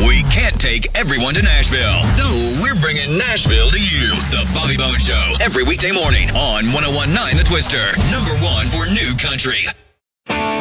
We can't take everyone to Nashville, so we're bringing Nashville to you. The Bobby Bones Show, every weekday morning on 101.9 The Twister. #1 for new country.